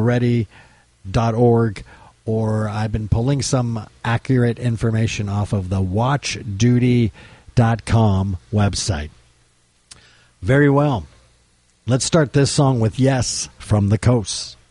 watchduty.org, or I've been pulling some accurate information off of the watchduty.com website. Very well. Let's start this song with Yes from the Coast.